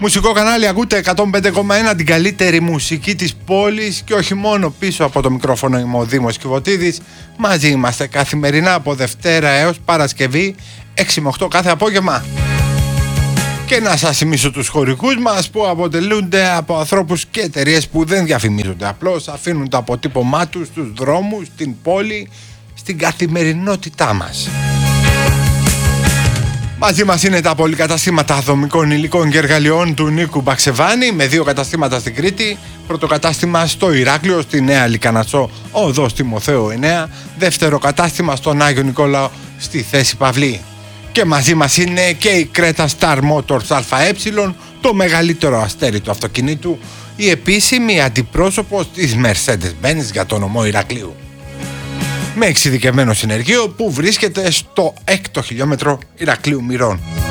Μουσικό κανάλι, ακούτε 105,1, την καλύτερη μουσική της πόλης και όχι μόνο. Πίσω από το μικρόφωνο είμαι ο Δήμος Κιβωτίδης. Μαζί είμαστε καθημερινά από Δευτέρα έως Παρασκευή 6 με 8 κάθε απόγευμα. Και να σας θυμίσω τους χωρικούς μας που αποτελούνται από ανθρώπους και εταιρείες που δεν διαφημίζονται. Απλώς αφήνουν το αποτύπωμά τους στους δρόμους, στην πόλη, στην καθημερινότητά μας. Μαζί μας είναι τα πολυκαταστήματα δομικών υλικών και εργαλειών του Νίκου Μπαξεβάνη, με 2 καταστήματα στην Κρήτη. Πρώτο κατάστημα στο Ηράκλειο, στη Νέα Λικανατσό, οδός Τιμοθέου 9. Δεύτερο κατάστημα στον Άγιο Νικόλαο, στη Θέση Παυλή. Και μαζί μας είναι και η Creta Star Motors ΑΕ, το μεγαλύτερο αστέρι του αυτοκινήτου, η επίσημη αντιπρόσωπος της Mercedes-Benz για το νομό Ηρακλείου. Με εξειδικευμένο συνεργείο που βρίσκεται στο 6ο χιλιόμετρο Ηρακλείου Μυρών.